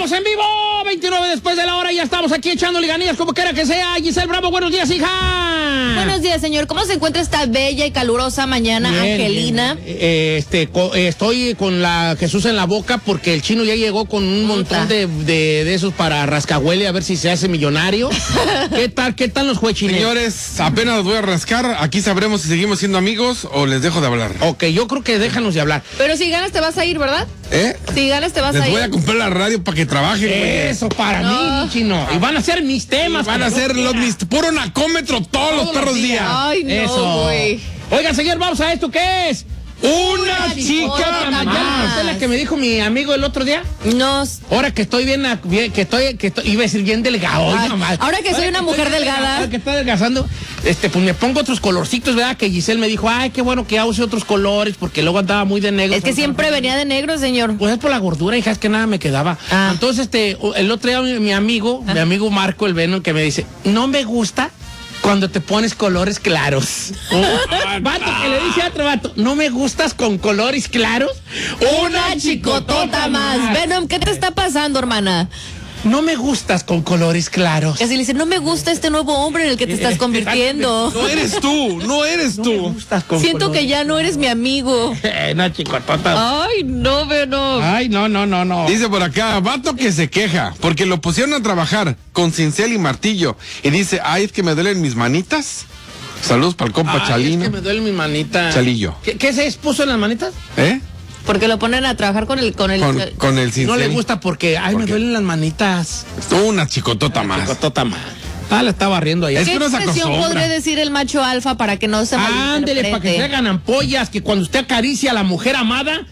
Estamos en vivo, 29 después de la hora, ya estamos aquí echándole ganillas como quiera que sea. Giselle Bravo, buenos días, hija. Buenos días, señor. ¿Cómo se encuentra esta bella y calurosa mañana, bien, Angelina? Bien. Estoy con la Jesús en la boca porque el chino ya llegó con un montón de esos para rascahuele a ver si se hace millonario. ¿Qué tal los juechines? Señores, apenas los voy a rascar. Aquí sabremos si seguimos siendo amigos o les dejo de hablar. Ok, yo creo que déjanos de hablar. Pero si ganas te vas a ir, ¿verdad? Si ganas te vas a ir. Les voy a comprar la radio para que trabajen. Eso para mí, chino. Y van a ser mis temas. Van a ser mis puro nacómetro todos los perros días. Ay, no, eso. güey. Oiga, señor, vamos a esto. ¿Qué es? Una Chica más. ¿Usted la que me dijo mi amigo el otro día? No. Ahora que estoy bien, que estoy, iba a decir bien delgado. Ahora que soy una mujer delgada. Ahora que está adelgazando, pues me pongo otros colorcitos, ¿verdad? Que Giselle me dijo, ay, qué bueno que use otros colores, porque luego andaba muy de negro. Es que siempre venía de negro, señor. Pues es por la gordura, hija, es que nada me quedaba. Entonces, el otro día mi amigo Marco, el Venom, que me dice, no me gusta cuando te pones colores claros. Vato que le dice a otro vato, ¿no me gustas con colores claros? Una chicotota más. Venom, ¿qué te está pasando, hermana? No me gustas con colores claros. Así le dice, no me gusta este nuevo hombre en el que te estás convirtiendo. No eres tú. No me gustas con Siento colores. que ya no eres mi amigo. Una chicotota. Ay, no, Venom. Ay, no. Dice por acá, vato que se queja porque lo pusieron a trabajar con cincel y martillo. Y dice, ay, es que me duelen mis manitas. Saludos para el compa Chalino. Es que me duele mi manita. Chalillo. ¿Qué se puso en las manitas? Porque lo ponen a trabajar con el cincel. No le gusta porque, me duelen las manitas. Una chicotota más. Chicotota más. Le estaba riendo ahí. Es ¿Qué que no se expresión acostumbra. podría decir el macho alfa para que no se malinterprete? Ándele, para que se hagan ampollas, que cuando usted acaricia a la mujer amada,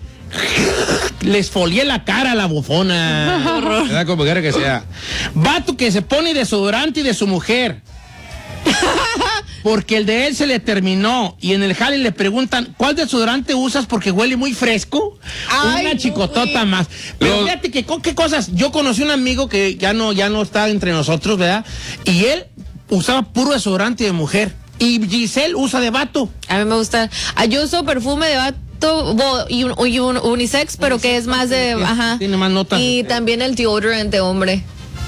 les folie la cara a la bufona. ¿Verdad? Como quiera que sea. Vato que se pone desodorante de su mujer. Porque el de él se le terminó y en el jale le preguntan, ¿cuál desodorante usas porque huele muy fresco? Ay, una chicotota más. Pero fíjate que qué cosas. Yo conocí un amigo que ya no está entre nosotros, ¿verdad? Y él usaba puro desodorante de mujer. Y Giselle usa de vato. A mí me gusta. Yo uso perfume de vato y un unisex, pero que es más de... Tiene más notas. Y también el deodorant de hombre.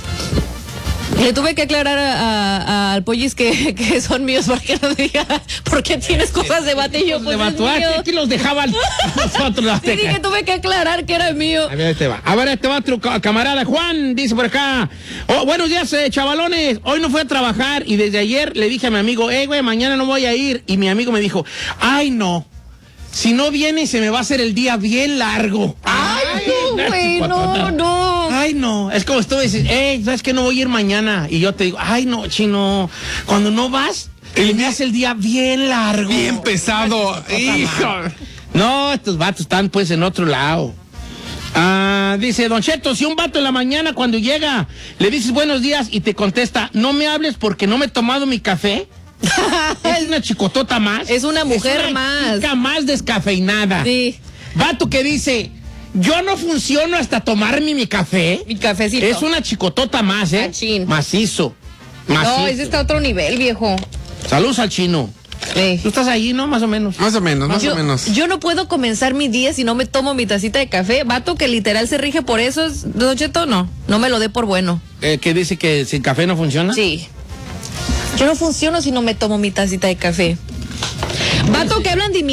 Le tuve que aclarar al Pollis que son míos para que no diga por qué tienes cosas de vato y yo pues de vato. Aquí los dejaban nosotros. Sí, dije, tuve que aclarar que era mío. A ver, este va otro camarada. Juan dice por acá, buenos días, chavalones. Hoy no fui a trabajar y desde ayer le dije a mi amigo, güey, mañana no voy a ir. Y mi amigo me dijo, ay, no. Si no viene, se me va a hacer el día bien largo. Ay, no, güey, no. Ay, no. Es como si tú dices, ¿sabes que no voy a ir mañana? Y yo te digo, ay, no, chino. Cuando no vas, me hace el día bien largo. Bien pesado. Hijo. No, estos vatos están pues en otro lado. Dice, Don Cheto, si un vato en la mañana cuando llega, le dices buenos días y te contesta, no me hables porque no me he tomado mi café. Es una chicotota más. Es una mujer más. Chica más descafeinada. Sí. Vato que dice, yo no funciono hasta tomarme mi café. Mi cafecito. Es una chicotota más, Machín. Macizo. No, ese está a otro nivel, viejo. Saludos al chino. Sí. Tú estás ahí, ¿no? Más o menos. Más o menos. Yo no puedo comenzar mi día si no me tomo mi tacita de café. Vato que literal se rige por eso. Don Cheto, no me lo dé por bueno. ¿Qué dice que sin café no funciona? Sí. Yo no funciono si no me tomo mi tacita de café. Vato que hablan de